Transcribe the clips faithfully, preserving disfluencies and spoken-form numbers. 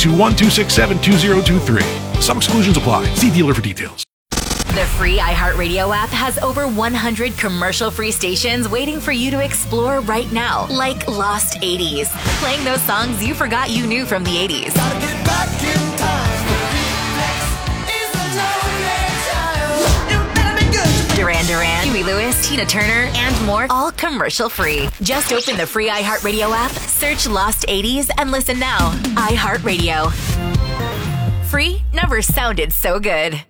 two one, two six seven, two zero two three. Some exclusions apply. See dealer for details. The free iHeartRadio app has over one hundred commercial-free stations waiting for you to explore right now, like Lost eighties, playing those songs you forgot you knew from the eighties. Gotta get back in time. Duran Duran, Huey Lewis, Tina Turner, and more, all commercial-free. Just open the free iHeartRadio app, search Lost eighties, and listen now. iHeartRadio. Free never sounded so good.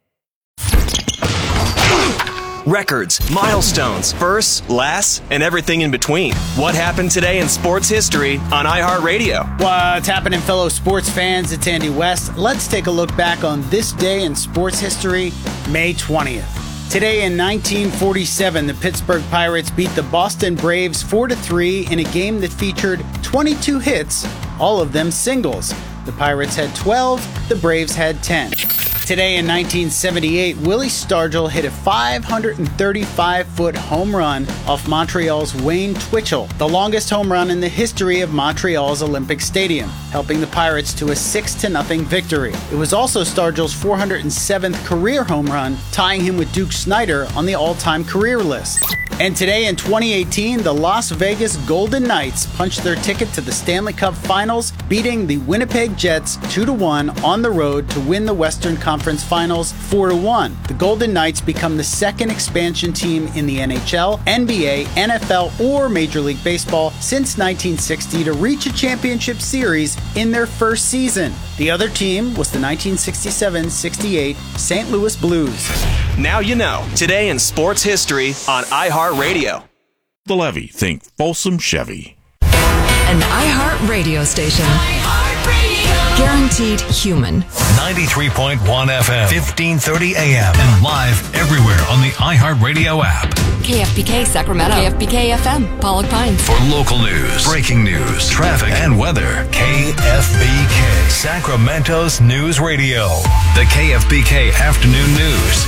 Records, milestones, firsts, lasts, and everything in between. What happened today in sports history on iHeartRadio? What's happening, fellow sports fans? It's Andy West. Let's take a look back on this day in sports history, May twentieth. Today in nineteen forty-seven, the Pittsburgh Pirates beat the Boston Braves four to three in a game that featured twenty-two hits, all of them singles. The Pirates had twelve, the Braves had ten. Today in nineteen seventy-eight, Willie Stargell hit a five hundred thirty-five foot home run off Montreal's Wayne Twitchell, the longest home run in the history of Montreal's Olympic Stadium, helping the Pirates to a six to nothing victory. It was also Stargell's four hundred seventh career home run, tying him with Duke Snider on the all-time career list. And today in twenty eighteen, the Las Vegas Golden Knights punched their ticket to the Stanley Cup Finals, beating the Winnipeg Jets two to one on the road to win the Western Conference Finals four to one. The Golden Knights become the second expansion team in the N H L, N B A, N F L, or Major League Baseball since nineteen sixty to reach a championship series in their first season. The other team was the nineteen sixty-seven sixty-eight Saint Louis Blues. Now you know. Today in sports history on iHeartRadio. The Levy. Think Folsom Chevy. An iHeart radio station. iHeartRadio. Guaranteed human. ninety-three point one F M, fifteen thirty A M, and live everywhere on the iHeartRadio app. K F B K Sacramento. K F B K F M, Pollock Pines. For local news, breaking news, traffic, and weather, K F B K, Sacramento's News Radio. The K F B K Afternoon News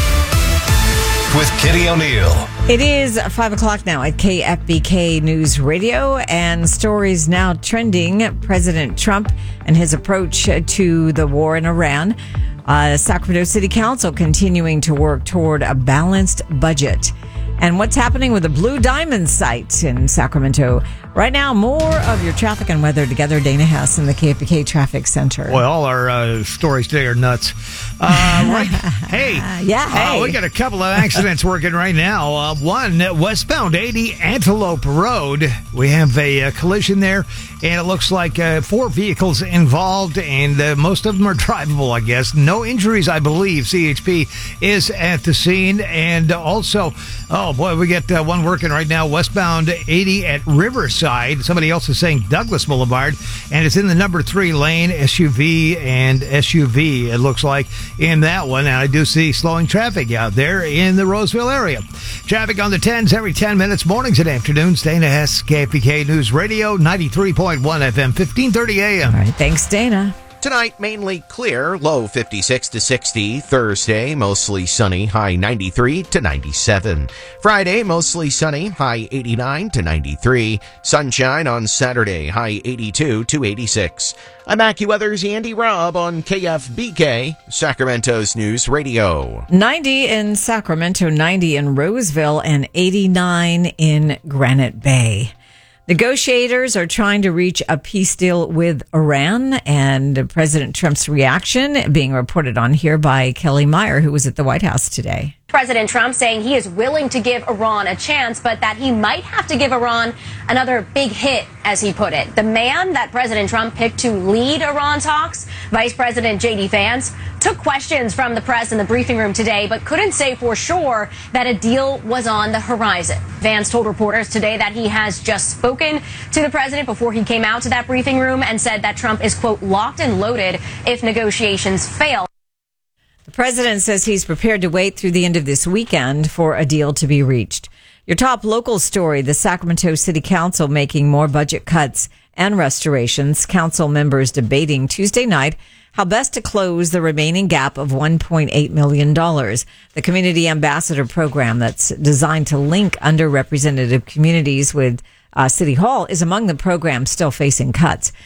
with Kitty O'Neill. It is five o'clock now at K F B K News Radio, and stories now trending. President Trump and his approach to the war in Iran. Uh, Sacramento City Council continuing to work toward a balanced budget. And what's happening with the Blue Diamond site in Sacramento. Right now, more of your traffic and weather together. Dana Hess in the K F B K Traffic Center. Well, all our uh, stories today are nuts. Uh, right. Hey. yeah, hey. Uh, we got a couple of accidents working right now. Uh, one, westbound eighty Antelope Road. We have a uh, collision there, and it looks like uh, four vehicles involved, and uh, most of them are drivable, I guess. No injuries, I believe. C H P is at the scene. And also, oh, boy, we got uh, one working right now, westbound eighty at Riverside. Somebody else is saying Douglas Boulevard, and it's in the number three lane, S U V and S U V, it looks like, in that one. And I do see slowing traffic out there in the Roseville area. Traffic on the tens every ten minutes, mornings and afternoons. Dana Hess, K F B K News Radio, ninety-three point one F M, fifteen thirty A M. All right, thanks, Dana. Tonight, mainly clear, low fifty-six to sixty. Thursday, mostly sunny, high ninety-three to ninety-seven. Friday, mostly sunny, high eighty-nine to ninety-three. Sunshine on Saturday, high eighty-two to eighty-six. I'm AccuWeather's Andy Robb on K F B K, Sacramento's News Radio. ninety in Sacramento, ninety in Roseville, and eighty-nine in Granite Bay. Negotiators are trying to reach a peace deal with Iran, and President Trump's reaction being reported on here by Kelly Meyer, who was at the White House today. President Trump saying he is willing to give Iran a chance, but that he might have to give Iran another big hit, as he put it. The man that President Trump picked to lead Iran talks, Vice President J D Vance, took questions from the press in the briefing room today, but couldn't say for sure that a deal was on the horizon. Vance told reporters today that he has just spoken to the president before he came out to that briefing room and said that Trump is, quote, locked and loaded if negotiations fail. The president says he's prepared to wait through the end of this weekend for a deal to be reached. Your top local story, the Sacramento City Council making more budget cuts and restorations. Council members debating Tuesday night how best to close the remaining gap of one point eight million dollars. The Community Ambassador program that's designed to link underrepresented communities with uh, City Hall is among the programs still facing cuts.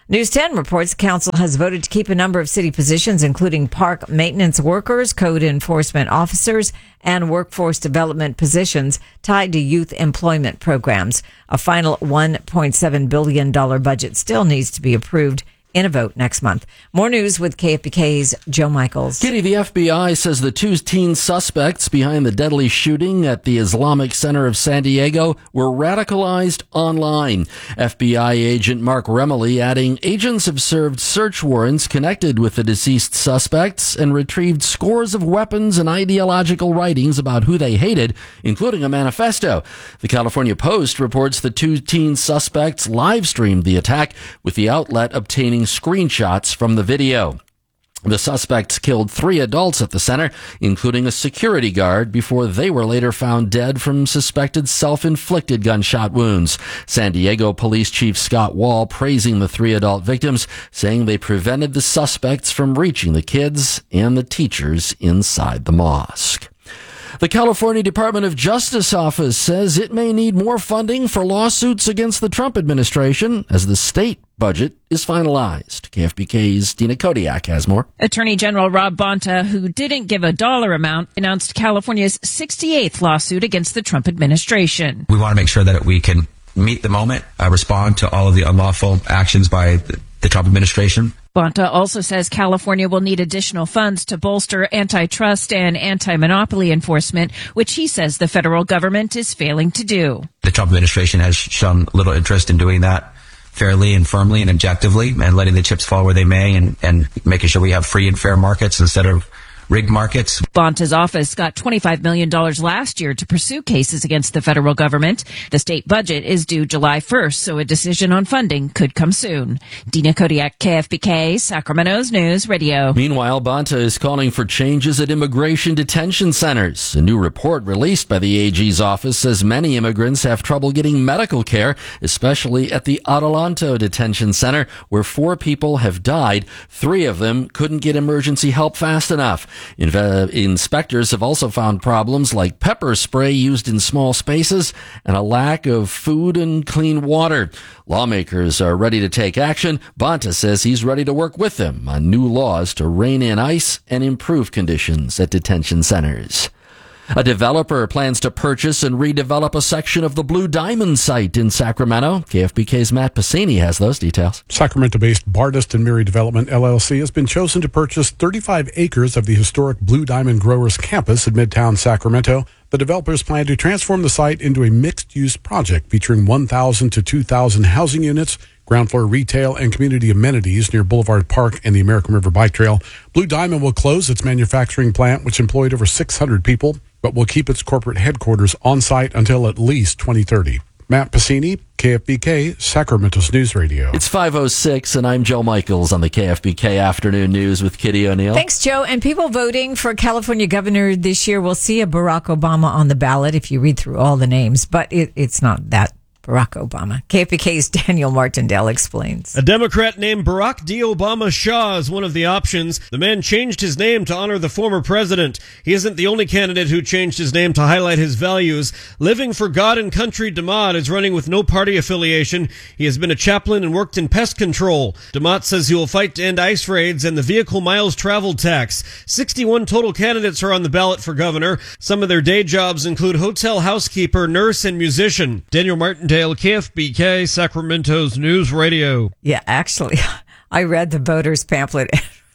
News ten reports the council has voted to keep a number of city positions, including park maintenance workers, code enforcement officers, and workforce development positions tied to youth employment programs. A final one point seven billion dollars budget still needs to be approved in a vote next month. More news with K F B K's Joe Michaels. Kitty, the F B I says the two teen suspects behind the deadly shooting at the Islamic Center of San Diego were radicalized online. F B I agent Mark Remley adding, agents have served search warrants connected with the deceased suspects and retrieved scores of weapons and ideological writings about who they hated, including a manifesto. The California Post reports the two teen suspects live streamed the attack, with the outlet obtaining screenshots from the video. The suspects killed three adults at the center, including a security guard, before they were later found dead from suspected self-inflicted gunshot wounds. San Diego Police Chief Scott Wall praising the three adult victims, saying they prevented the suspects from reaching the kids and the teachers inside the mosque. The California Department of Justice office says it may need more funding for lawsuits against the Trump administration as the state budget is finalized. K F B K's Dina Kodiak has more. Attorney General Rob Bonta, who didn't give a dollar amount, announced California's sixty-eighth lawsuit against the Trump administration. We want to make sure that we can meet the moment, uh, respond to all of the unlawful actions by the, the Trump administration. Bonta also says California will need additional funds to bolster antitrust and anti-monopoly enforcement, which he says the federal government is failing to do. The Trump administration has shown little interest in doing that fairly and firmly and objectively, and letting the chips fall where they may, and, and making sure we have free and fair markets instead of rigged markets. Bonta's office got twenty-five million dollars last year to pursue cases against the federal government. The state budget is due July first, so a decision on funding could come soon. Dina Kodiak, K F B K, Sacramento's News Radio. Meanwhile, Bonta is calling for changes at immigration detention centers. A new report released by the A G's office says many immigrants have trouble getting medical care, especially at the Adelanto Detention Center, where four people have died. Three of them couldn't get emergency help fast enough. Inve- inspectors have also found problems like pepper spray used in small spaces and a lack of food and clean water. Lawmakers are ready to take action. Bonta says he's ready to work with them on new laws to rein in ICE and improve conditions at detention centers. A developer plans to purchase and redevelop a section of the Blue Diamond site in Sacramento. K F B K's Matt Passini has those details. Sacramento-based Bardist and Mary Development L L C has been chosen to purchase thirty-five acres of the historic Blue Diamond Growers campus in Midtown Sacramento. The developers plan to transform the site into a mixed-use project featuring one thousand to two thousand housing units, ground floor retail, and community amenities near Boulevard Park and the American River Bike Trail. Blue Diamond will close its manufacturing plant, which employed over six hundred people, but will keep its corporate headquarters on site until at least twenty thirty. Matt Passini, K F B K, Sacramento's News Radio. It's five oh six, and I'm Joe Michaels on the K F B K Afternoon News with Kitty O'Neill. Thanks, Joe. And people voting for California governor this year will see a Barack Obama on the ballot if you read through all the names, but it, it's not that Barack Obama. K F B K's Daniel Martindale explains. A Democrat named Barack D. Obama Shaw is one of the options. The man changed his name to honor the former president. He isn't the only candidate who changed his name to highlight his values. Living for God and Country DeMott is running with no party affiliation. He has been a chaplain and worked in pest control. DeMott says he will fight to end ICE raids and the vehicle miles traveled tax. sixty-one total candidates are on the ballot for governor. Some of their day jobs include hotel housekeeper, nurse, and musician. Daniel Martindale, K F B K, Sacramento's News Radio. Yeah, actually, I read the voters pamphlet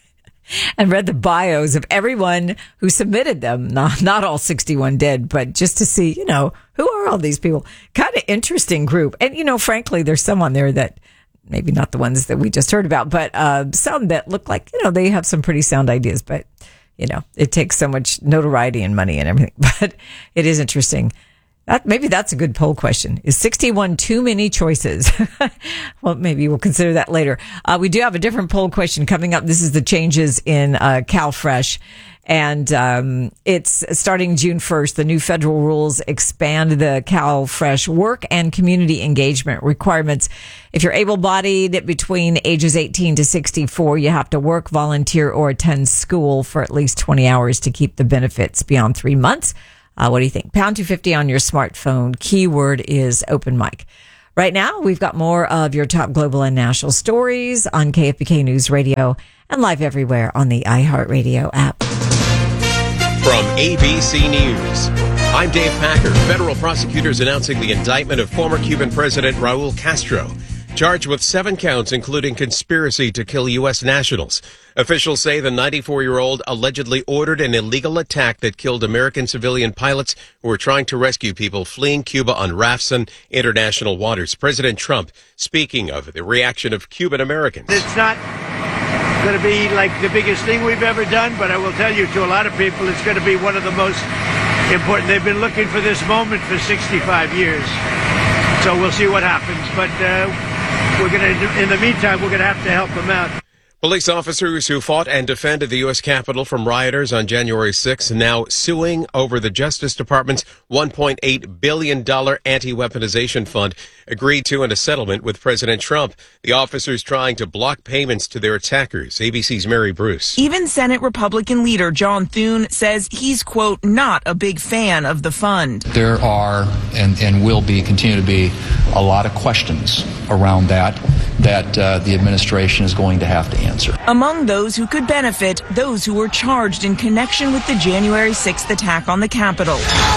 and read the bios of everyone who submitted them. Not, not all sixty-one did, but just to see, you know, who are all these people? Kind of interesting group. And, you know, frankly, there's some on there that maybe not the ones that we just heard about, but uh, some that look like, you know, they have some pretty sound ideas, but, you know, it takes so much notoriety and money and everything. But it is interesting. That, maybe that's a good poll question. Is sixty-one too many choices? Well, maybe we'll consider that later. Uh, we do have a different poll question coming up. This is the changes in uh, CalFresh. And um, it's starting June first. The new federal rules expand the CalFresh work and community engagement requirements. If you're able-bodied between ages eighteen to sixty-four, you have to work, volunteer, or attend school for at least twenty hours to keep the benefits beyond three months. Uh, what do you think? Pound two fifty on your smartphone. Keyword is open mic. Right now, we've got more of your top global and national stories on K F B K News Radio and live everywhere on the iHeartRadio app. From A B C News, I'm Dave Packer. Federal prosecutors announcing the indictment of former Cuban President Raul Castro, charged with seven counts, including conspiracy to kill U S nationals. Officials say the ninety-four-year-old allegedly ordered an illegal attack that killed American civilian pilots who were trying to rescue people fleeing Cuba on rafts in international waters. President Trump speaking of the reaction of Cuban Americans. It's not going to be like the biggest thing we've ever done, but I will tell you, to a lot of people, it's going to be one of the most important. They've been looking for this moment for sixty-five years. So we'll see what happens. But uh, we're going to, in the meantime, we're going to have to help them out. Police officers who fought and defended the U S Capitol from rioters on January sixth now suing over the Justice Department's one point eight billion dollars anti-weaponization fund agreed to in a settlement with President Trump. The officers trying to block payments to their attackers. A B C's Mary Bruce. Even Senate Republican leader John Thune says he's, quote, not a big fan of the fund. There are and, and will be, continue to be, a lot of questions around that that uh, the administration is going to have to answer. Among those who could benefit, those who were charged in connection with the January sixth attack on the Capitol,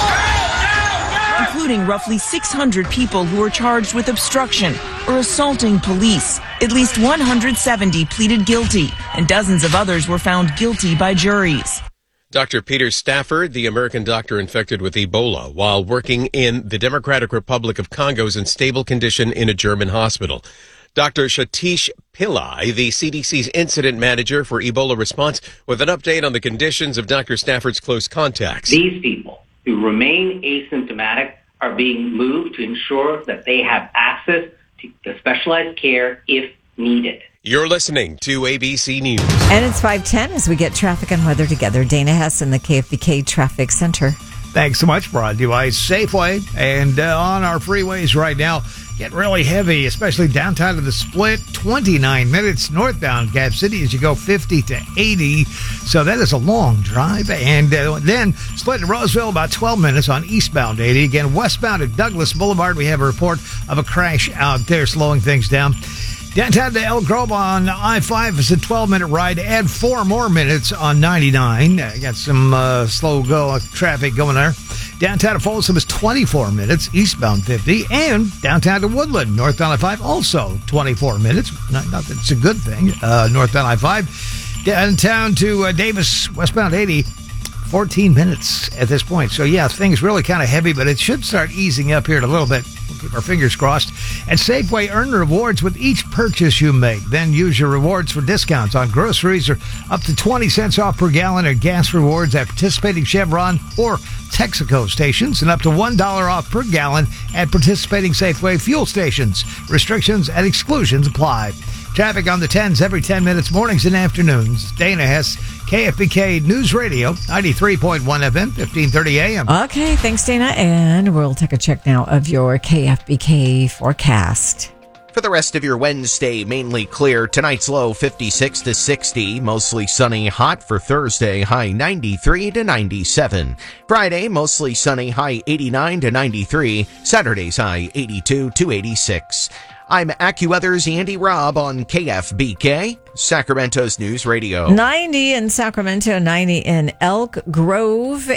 including roughly six hundred people who were charged with obstruction or assaulting police. At least one hundred seventy pleaded guilty, and dozens of others were found guilty by juries. Doctor Peter Stafford, the American doctor infected with Ebola while working in the Democratic Republic of Congo, is in stable condition in a German hospital. Doctor Satish Pillai, the C D C's incident manager for Ebola response, with an update on the conditions of Doctor Stafford's close contacts. These people who remain asymptomatic are being moved to ensure that they have access to the specialized care if needed. You're listening to A B C News. And it's five ten as we get traffic and weather together. Dana Hess in the K F B K Traffic Center. Thanks so much, brought to you by Safeway. And uh, on our freeways right now, getting really heavy, especially downtown to the Split. twenty-nine minutes northbound Gap City as you go fifty to eighty. So that is a long drive. And uh, then Split to Roseville, about twelve minutes on eastbound eighty. Again, westbound at Douglas Boulevard, we have a report of a crash out there slowing things down. Downtown to El Grove on I five is a twelve-minute ride. Add four more minutes on ninety-nine. Uh, got some uh, slow go traffic going there. Downtown to Folsom is twenty-four minutes, eastbound fifty. And downtown to Woodland, northbound I five, also twenty-four minutes. Not, not that it's a good thing. Uh, northbound I five. Downtown to uh, Davis, westbound eighty, fourteen minutes at this point. So, yeah, things really kind of heavy, but it should start easing up here in a little bit. We'll keep our fingers crossed. At Safeway, earn rewards with each purchase you make. Then use your rewards for discounts on groceries or up to twenty cents off per gallon or gas rewards at participating Chevron or Texaco stations and up to one dollar off per gallon at participating Safeway fuel stations. Restrictions and exclusions apply. Traffic on the tens every ten minutes, mornings and afternoons. Dana Hess, K F B K News Radio, ninety-three point one F M, fifteen thirty A M. Okay, thanks, Dana. And we'll take a check now of your K F B K forecast. For the rest of your Wednesday, mainly clear. Tonight's low fifty-six to sixty, mostly sunny, hot for Thursday, high ninety-three to ninety-seven. Friday, mostly sunny, high eighty-nine to ninety-three. Saturday's high eighty-two to eighty-six. I'm AccuWeather's Andy Robb on K F B K, Sacramento's News Radio. ninety in Sacramento, ninety in Elk Grove,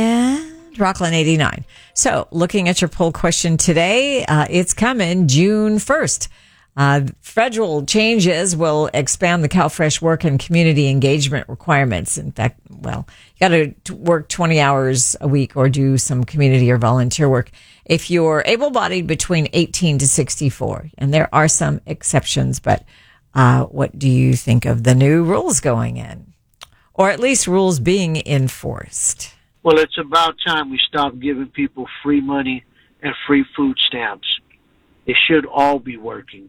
and Rockland eighty-nine. So, looking at your poll question today, uh, it's coming June first. Uh, federal changes will expand the CalFresh work and community engagement requirements. In fact, well, you got to work twenty hours a week or do some community or volunteer work if you're able-bodied between eighteen to sixty-four. And there are some exceptions, but uh, what do you think of the new rules going in? Or at least rules being enforced? Well, it's about time we stop giving people free money and free food stamps. They should all be working.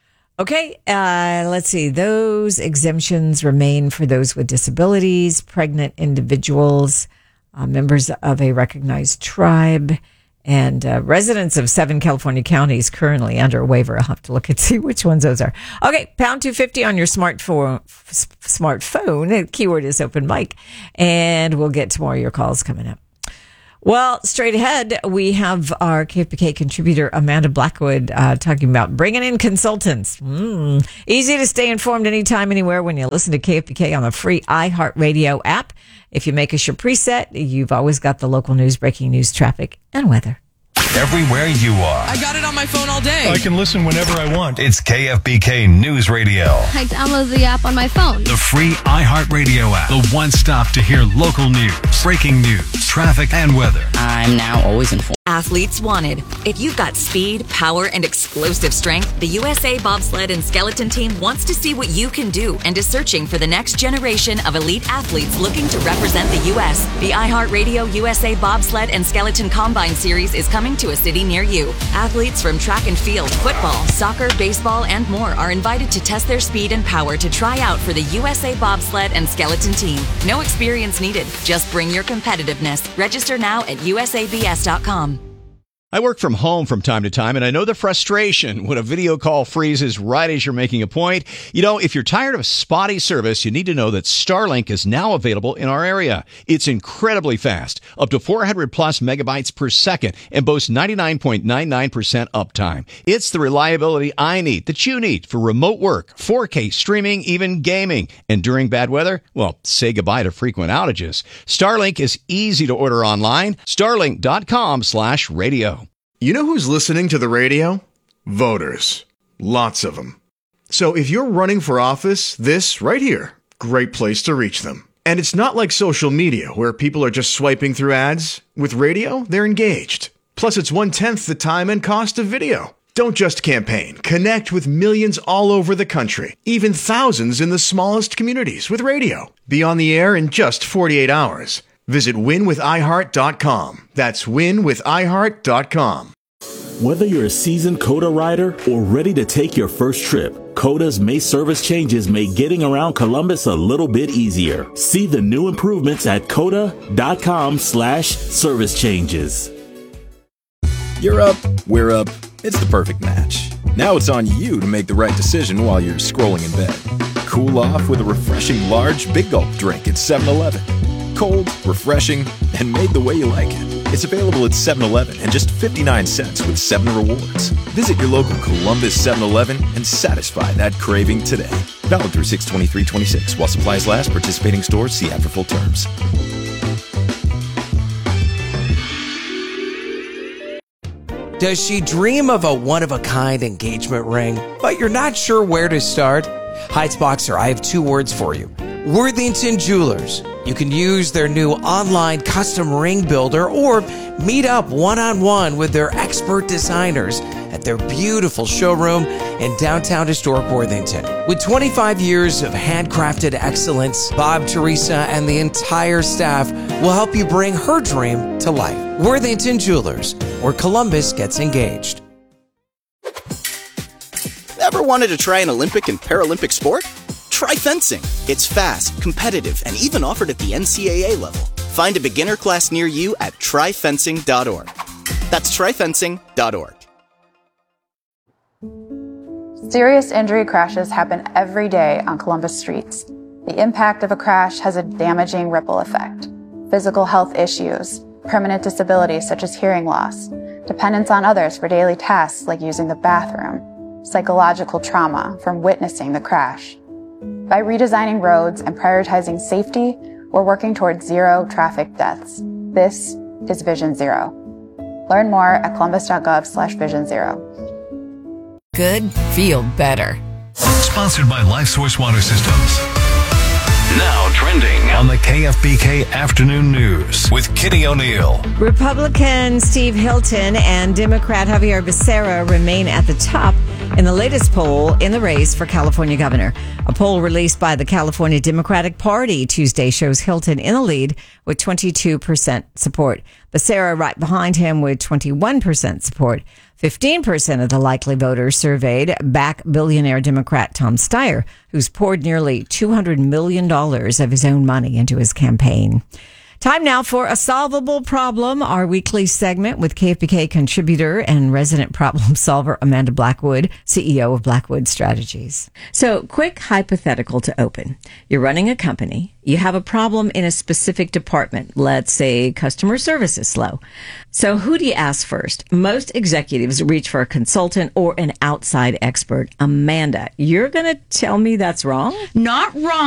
Okay, uh, let's see. Those exemptions remain for those with disabilities, pregnant individuals, uh, members of a recognized tribe, and uh, residents of seven California counties currently under a waiver. I'll have to look and see which ones those are. Okay, pound two fifty on your smartphone. Smartphone. The keyword is open mic. And we'll get to more of your calls coming up. Well, straight ahead, we have our K F B K contributor, Amanda Blackwood, uh, talking about bringing in consultants. Mm. Easy to stay informed anytime, anywhere when you listen to K F B K on the free iHeartRadio app. If you make us your preset, you've always got the local news, breaking news, traffic, and weather. Everywhere you are. I got it on my phone all day. I can listen whenever I want. It's K F B K News Radio. I download the app on my phone. The free iHeartRadio app. The one stop to hear local news, breaking news, traffic, and weather. I'm now always informed. Athletes wanted. If you've got speed, power, and explosive strength, the U S A Bobsled and Skeleton Team wants to see what you can do and is searching for the next generation of elite athletes looking to represent the U S. The iHeartRadio U S A Bobsled and Skeleton Combine Series is coming to a city near you. Athletes from track and field, football, soccer, baseball, and more are invited to test their speed and power to try out for the U S A Bobsled and Skeleton Team. No experience needed. Just bring your competitiveness. Register now at U S A B S dot com. I work from home from time to time, and I know the frustration when a video call freezes right as you're making a point. You know, if you're tired of spotty service, you need to know that Starlink is now available in our area. It's incredibly fast, up to four hundred plus megabytes per second, and boasts ninety-nine point nine nine percent uptime. It's the reliability I need, that you need, for remote work, four K streaming, even gaming. And during bad weather, well, say goodbye to frequent outages. Starlink is easy to order online. Starlink.com slash radio. You know who's listening to the radio? Voters. Lots of them. So if you're running for office, this right here, great place to reach them. And it's not like social media where people are just swiping through ads. With radio, they're engaged. Plus, it's one-tenth the time and cost of video. Don't just campaign. Connect with millions all over the country, even thousands in the smallest communities with radio. Be on the air in just forty-eight hours. Visit win with i heart dot com. That's win with i heart dot com. Whether you're a seasoned COTA rider or ready to take your first trip, COTA's May service changes make getting around Columbus a little bit easier. See the new improvements at COTA.com slash service changes. You're up, we're up. It's the perfect match. Now it's on you to make the right decision while you're scrolling in bed. Cool off with a refreshing large Big Gulp drink at seven eleven. Cold, refreshing, and made the way you like it. It's available at seven eleven and just fifty-nine cents with seven rewards. Visit your local Columbus seven eleven and satisfy that craving today. Valid through six twenty-three twenty-six. While supplies last, participating stores see ad for full terms. Does she dream of a one-of-a-kind engagement ring, but you're not sure where to start? Heights-Boxer, I have two words for you. Worthington Jewelers. You can use their new online custom ring builder or meet up one-on-one with their expert designers at their beautiful showroom in downtown historic Worthington. With twenty-five years of handcrafted excellence, Bob, Teresa, and the entire staff will help you bring her dream to life. Worthington Jewelers, where Columbus gets engaged. Ever wanted to try an Olympic and Paralympic sport? Try fencing. It's fast, competitive, and even offered at the N C A A level. Find a beginner class near you at try fencing dot org. That's try fencing dot org. Serious injury crashes happen every day on Columbus streets. The impact of a crash has a damaging ripple effect. Physical health issues, permanent disabilities such as hearing loss, dependence on others for daily tasks like using the bathroom, psychological trauma from witnessing the crash. By redesigning roads and prioritizing safety, we're working towards zero traffic deaths. This is Vision Zero. Learn more at columbus.gov slash vision zero. Good, feel better. Sponsored by LifeSource Water Systems. Now trending on the K F B K Afternoon News with Kitty O'Neill. Republican Steve Hilton and Democrat Javier Becerra remain at the top in the latest poll in the race for California governor. A poll released by the California Democratic Party Tuesday shows Hilton in the lead with twenty-two percent support. Becerra right behind him with twenty-one percent support. fifteen percent of the likely voters surveyed back billionaire Democrat Tom Steyer, who's poured nearly two hundred million dollars of his own money into his campaign. Time now for A Solvable Problem, our weekly segment with K F B K contributor and resident problem solver Amanda Blackwood, C E O of Blackwood Strategies. So, quick hypothetical to open. You're running a company. You have a problem in a specific department. Let's say customer service is slow. So who do you ask first? Most executives reach for a consultant or an outside expert. Amanda, you're going to tell me that's wrong? Not wrong.